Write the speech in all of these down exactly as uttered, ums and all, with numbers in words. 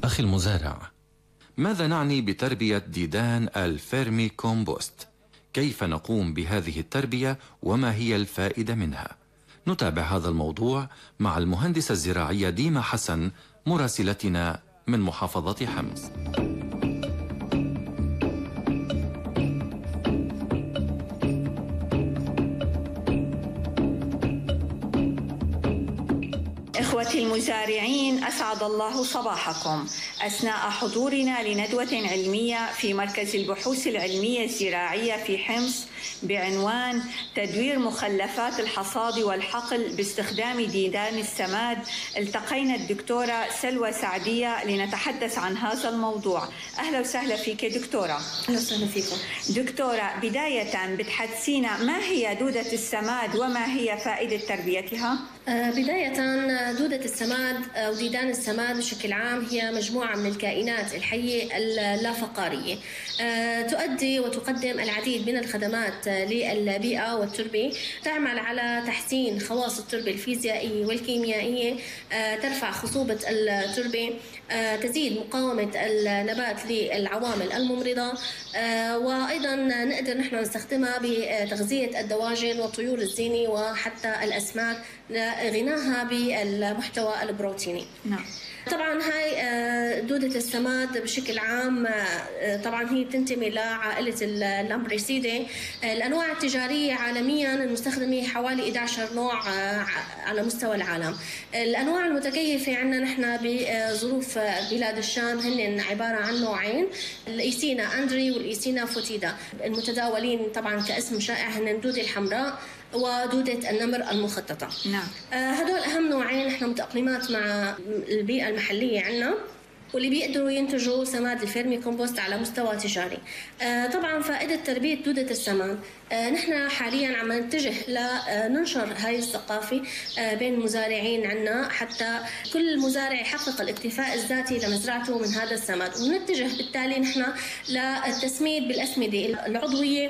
أخي المزارع، ماذا نعني بتربية ديدان الفيرمي كومبوست؟ كيف نقوم بهذه التربية وما هي الفائدة منها؟ نتابع هذا الموضوع مع المهندسة الزراعية ديما حسن مراسلتنا من محافظة حمص. إخوتي المزارعين، أسعد الله صباحكم أثناء حضورنا لندوة علمية في مركز البحوث العلمية الزراعية في حمص بعنوان تدوير مخلفات الحصاد والحقل باستخدام ديدان السماد. التقينا الدكتورة سلوى سعدية لنتحدث عن هذا الموضوع. أهلا وسهلا فيك دكتورة. أهلا وسهلا فيكم دكتورة، بداية بتحدثينا ما هي دودة السماد وما هي فائدة تربيتها؟ آه بداية دودة السماد أو ديدان السماد بشكل عام هي مجموعة من الكائنات الحية اللافقارية، آه تؤدي وتقدم العديد من الخدمات للبيئة والتربة، تعمل على تحسين خواص التربة الفيزيائية والكيميائية، آه ترفع خصوبة التربة، آه تزيد مقاومة النبات للعوامل الممرضة، آه وأيضا نقدر نحن نستخدمها بتغذية الدواجن والطيور الزينة وحتى الأسماك لغناها بالمحتوى البروتيني. نعم. طبعا هاي دودة السماد بشكل عام طبعا هي تنتمي لعائلة اللامبريسيدي. الأنواع التجارية عالميا المستخدمة حوالي إحدى عشر نوع على مستوى العالم. الأنواع المتكيفة عندنا نحن بظروف بلاد الشام هن عبارة عن نوعين، الإيسينا أندري والإيسينا فوتيدا. المتداولين طبعا كاسم شائع هن الدودة الحمراء ودودة النمر المخططة. نعم. هدول أهم نوعين نحن متأقلمات مع البيئة المحلية عندنا، واللي بيقدروا ينتجوا سماد الفيرمي كومبوست على مستوى تجاري. آه طبعا فائدة تربية دودة السماد، آه نحن حاليا عم نتجه لننشر هاي الثقافة آه بين المزارعين عنا، حتى كل مزارع يحقق الاكتفاء الذاتي لمزرعته من هذا السماد، ونتجه بالتالي نحن للتسميد بالأسمدة العضوية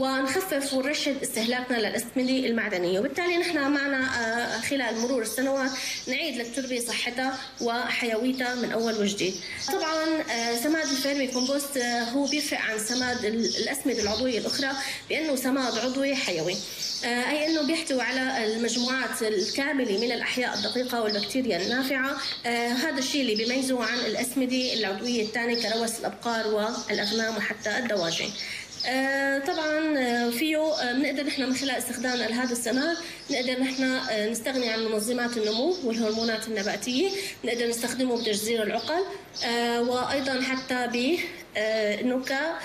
ونخفف ونرشد استهلاكنا للأسمدة المعدنية، وبالتالي نحن معنا آه خلال مرور السنوات نعيد للتربة صحتها وحيويتها من أول وجديد. طبعا سماد الفيرمي كومبوست هو بيفرق عن سماد الأسمدة العضوية الأخرى بأنه سماد عضوي حيوي، أي أنه بيحتوي على المجموعات الكاملة من الأحياء الدقيقة والبكتيريا النافعة. هذا الشيء اللي بيميزه عن الأسمدة العضوية الثانية كروس الأبقار والأغنام وحتى الدواجن. آه طبعا آه فيه آه بنقدر نحن من خلال استخدام هذا السماد نقدر نحن آه نستغني عن منظمات النمو والهرمونات النباتيه، نقدر نستخدمه بتجزير العقل، آه وايضا حتى ب آه انه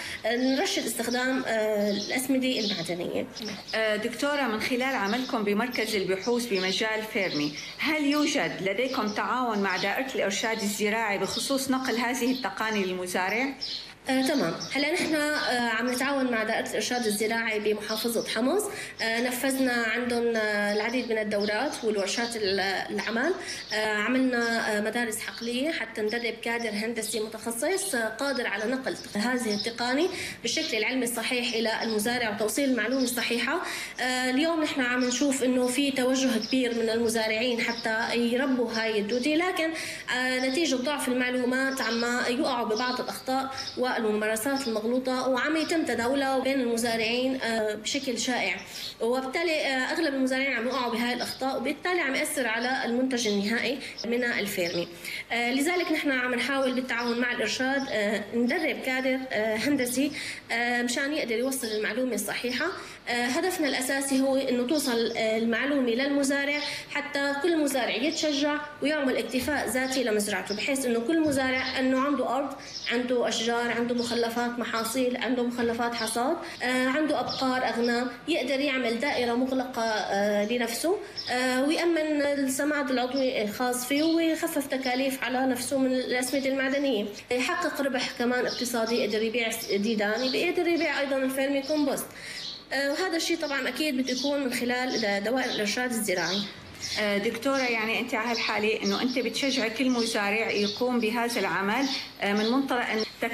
نرشد استخدام آه الاسمده المعدنيه. آه دكتوره، من خلال عملكم بمركز البحوث بمجال فيرمي، هل يوجد لديكم تعاون مع دائره الارشاد الزراعي بخصوص نقل هذه التقاني للمزارع؟ آه، تمام. هلا نحن آه، عم نتعاون مع دائرة الإرشاد الزراعي بمحافظة حمص. آه، نفذنا عندهم آه، العديد من الدورات والورشات العمل. آه، عملنا آه، مدارس حقلية حتى ندرب كادر هندسي متخصص آه، قادر على نقل هذه التقاني بالشكل العلمي الصحيح إلى المزارع وتوصيل المعلومة الصحيحة. آه، اليوم نحن عم نشوف إنه في توجه كبير من المزارعين حتى يربوا هاي الدودة، لكن آه، نتيجة ضعف المعلومات عم يقعوا ببعض الأخطاء والممارسات المغلوطة، وعم يتم تداولها بين المزارعين بشكل شائع، وبالتالي أغلب المزارعين عم يقعوا بهاي الأخطاء، وبالتالي عم يأثر على المنتج النهائي من الفيرمي. لذلك نحن عم نحاول بالتعاون مع الإرشاد ندرب كادر هندسي مشان يقدر يوصل المعلومة الصحيحة. هدفنا الأساسي هو إنه توصل المعلومة للمزارع حتى كل مزارع يتشجع ويعمل اكتفاء ذاتي لمزرعته، بحيث إنه كل مزارع إنه عنده أرض، عنده أشجار، عنده مخلفات محاصيل، عنده مخلفات حصاد، عنده أبقار، أغنام، يقدر يعمل دائرة مغلقة لنفسه ويأمن السماد العضوي الخاص فيه ويخفف تكاليف على نفسه من الأسمدة المعدنية، يحقق ربح كمان اقتصادي، يقدر يبيع ديدان، يقدر يبيع أيضا الفيرمي كومبوست. وهذا الشيء طبعا أكيد بتكون من خلال دوائر الإرشاد الزراعي. دكتورة، يعني أنت على هالحالة أنه أنت بتشجع كل مزارع يقوم بهذا العمل من منطلق أن